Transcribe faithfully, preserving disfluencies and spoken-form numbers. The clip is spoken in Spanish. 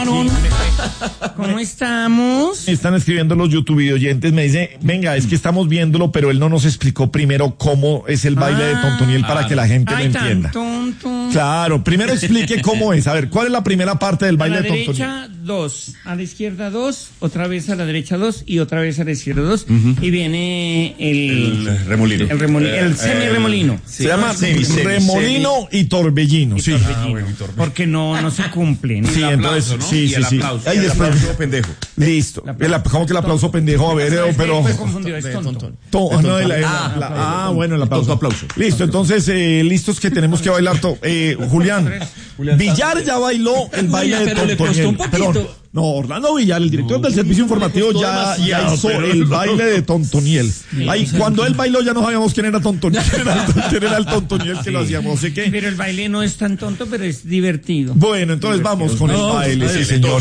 ¿Cómo estamos? Están escribiendo los YouTube oyentes, me dice, venga, es que estamos viéndolo, pero él no nos explicó primero cómo es el baile ah, de Tontoniel para ah, que la gente ay, lo entienda. Tan tonto. Claro, primero explique cómo es. A ver, ¿cuál es la primera parte del baile de Tontoniel? A la derecha dos, a la izquierda dos, otra vez a la derecha dos y otra vez a la izquierda dos. Uh-huh. Y viene el, el remolino. El, remolino, el semi-remolino. Eh, se llama semi, semi, remolino semi. y torbellino. Y sí. torbellino, ah, bueno, y torbellino. Porque no, no se cumplen. Sí, el entonces, aplauso, ¿no? sí, y sí, el sí. aplauso. Ahí el después, aplauso pendejo. Listo. El, ¿Cómo que el aplauso tonto. pendejo? A ver, no, pero... Me confundió, es tonto. To, no, el, el, ah, la, ah, bueno, el aplauso. aplauso. Listo, entonces, eh, listos que tenemos que bailar. To, eh, Julián, Julián, Villar ya bailó el baile de Tontoniel. Pero le costó un poquito. Pero, no, Orlando Villar, el director no, del servicio informativo, ya, ya hizo pero, el baile de Tontoniel. Sí, Ahí, cuando él bailó ya no sabíamos quién era Tontoniel, quién era, quién era el Tontoniel que sí. lo hacíamos. Así que... Pero el baile no es tan tonto, pero es divertido. Bueno, entonces vamos con el baile, sí, señor.